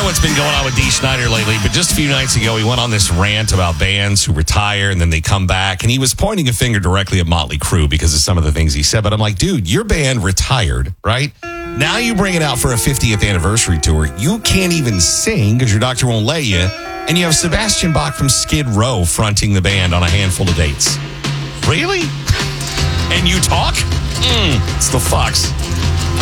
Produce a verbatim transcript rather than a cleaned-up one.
what's been going on with Dee Snider lately, but just a few nights ago, he went on this rant about bands who retire and then they come back, and he was pointing a finger directly at Motley Crue because of some of the things he said. But I'm like, dude, your band retired, right? Now you bring it out for a fiftieth anniversary tour. You can't even sing because your doctor won't let you, and you have Sebastian Bach from Skid Row fronting the band on a handful of dates. Really? And you talk? Mm, it's the Fox.